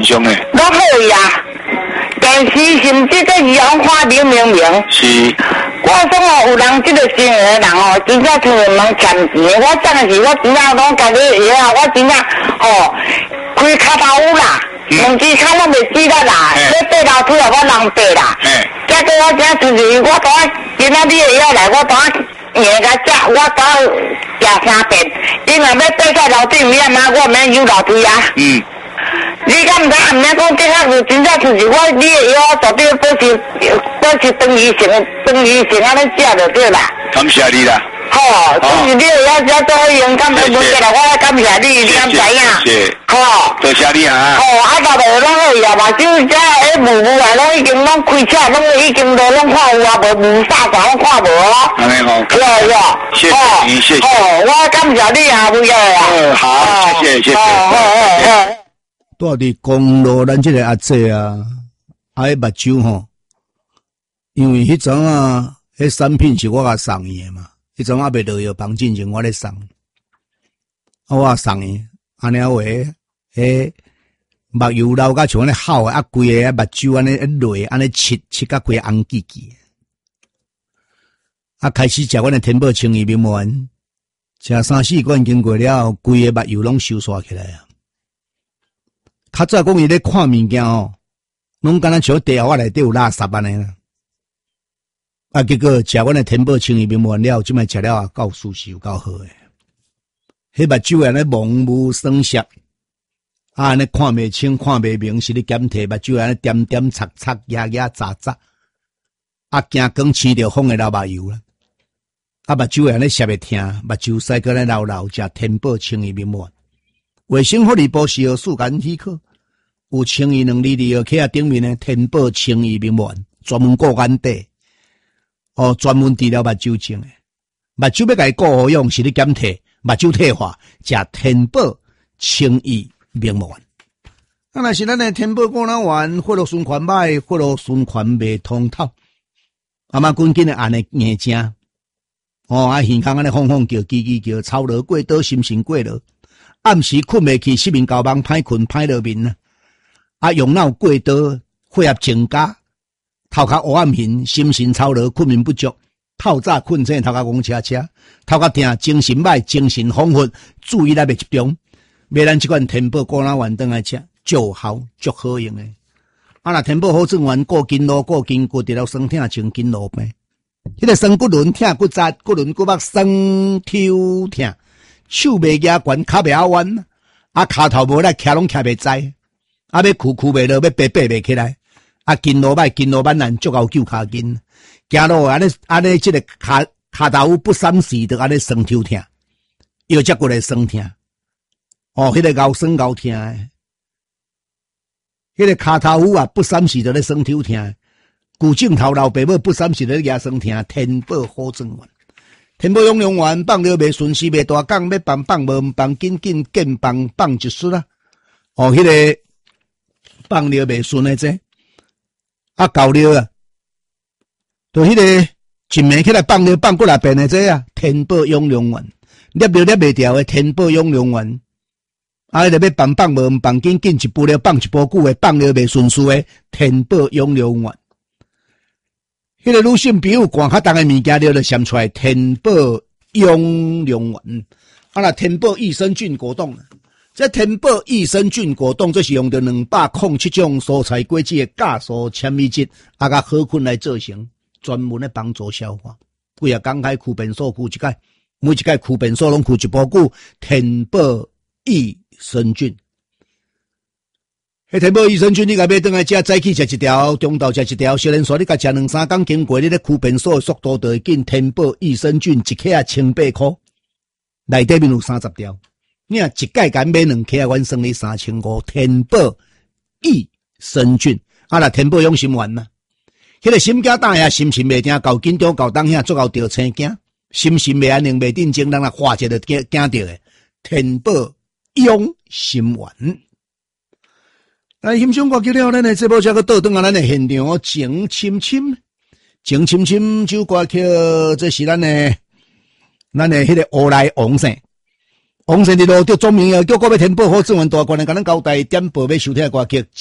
凶诶， 拢好呀。电视甚至个伊样看明明。 是。 我说哦，有人这个新的人哦，真正像人欠钱。我真的是，我真正拢家己会啊，我真正哦，开骹头屋啦，两只脚拢袂记得啦，要爬楼梯啊，我人爬啦。结果我今出去，我当今仔你会晓来，我当硬甲食，我当食3遍。你若要爬上楼梯，免嘛，我免游楼梯啊。你敢毋知暗暝讲这下有真正出去，你会晓绝对保持长医生安尼食就对啦。 感谢你啦。 好，就是你会晓食做好用，感谢无过来，我感谢你，你敢知影？ 是。 好， 多谢你啊。 大家拢好呀，目睭遮迄雾啊，拢已经拢开车，拢已经都拢看有啊，无雾煞煞拢看无哦。 安尼好。谢谢你，谢谢。 我感谢你啊，有呀。 好，谢谢。 住伫公路，咱这个阿姐啊，迄目睭吼，因为迄阵啊，迄产品是我甲送伊的嘛，迄阵啊未落药房进前，我咧送，我送伊，安尼话，迄目油流甲像安尼烤的，规个目睭安尼一落，安尼切甲规个红记记。开始食阮的天宝清怡面丸，食3-4罐经过了，规个目油拢收煞起来啊。较早讲伊咧看物件哦，拢敢若像地下内底有垃圾安尼啦。结果食阮的天宝清怡面丸了，即摆食了够舒适，有够好诶。迄目睭安尼蒙雾霜涩，安尼看袂清、看袂明，是咧检体目睭安尼点点擦擦、压压杂杂，惊光生着风诶流目油啦。目睭安尼涩会疼，目睭使个咧流流，食天宝清怡面丸。卫生福利部是由4间许可，有清怡2字2号顶面的天宝清怡面丸，专门顾眼底，专门治疗目睭症的。目睭要甲伊顾好用，是咧检体，目睭退化，食天宝清怡面丸。若是咱的天宝果卵丸，血路循环歹，血路循环袂通透，赶紧的按呢硬正，耳孔安尼晃晃叫，叽叽叫，操劳过倒，心神过劳。暗时困袂去，失眠高梦，歹困歹落眠用脑过多，血压增加，头壳黑暗形，心神操劳，困眠不足，透早困醒，头壳戆车，头壳疼，精神歹，精神恍惚，注意力袂集中。买咱即款天宝果卵丸转来吃，就好足好用诶。若天宝好转丸，顾筋络，顾筋骨，除了酸痛清筋络病。迄个酸骨轮疼骨扎，骨轮骨腹酸抽疼。手袂举悬，脚袂晓弯，骹头无力，徛拢徛袂在，要屈袂落，要爬袂起来，筋络歹，筋络慢难，足够救骹筋，行路安尼，即个骹头不三时就安尼酸抽疼，腰脊骨来酸疼，迄个腰酸腰疼诶，迄个骹头啊不三时就咧酸抽疼，骨正头老爸母不三时就咧举酸疼，天宝好转丸。天宝养龙丸放了袂顺时袂大讲，要放无放，紧见放一束啦。迄个放了袂顺诶这，够了啊，就迄个一暝起来放过来变诶这啊，天宝养龙丸，捏袂掉诶天宝养龙丸，就要放无放，紧一步了放一步久诶，放了袂顺势诶，天宝养龙丸。迄个女性皮肤寒较重诶物件了，就闪出来天宝养龙丸。若天宝益生菌果冻，这天宝益生菌果冻，这是用着207种蔬菜果子诶酵素纤维质，甲好菌来做成，专门咧帮助消化。几啊工开驱便所驱一届，每一届驱便所拢驱一波久，天宝益生菌。天宝益生菌，你甲买转来食，早起食一条，中昼食一条，小人说你甲食2-3工经过，你咧驱便所的速度就会紧。天宝益生菌一克啊1,800块，内底面有30条，你若一届敢买2克啊，阮算你3500。天宝益生菌，若天宝养心丸呐，迄个心惊胆遐，心情袂定，够紧张，够当遐，足够着青惊，心情袂安宁，袂定静，人若化解就惊着诶。天宝养心丸。欣赏歌曲了，咱的节目才个倒转啊，咱的现场情深深这歌曲，这是咱的迄个乌来王姓王神的路叫钟明耀，叫各位天宝好，郑文大官人甲咱交代点播要收听的歌曲。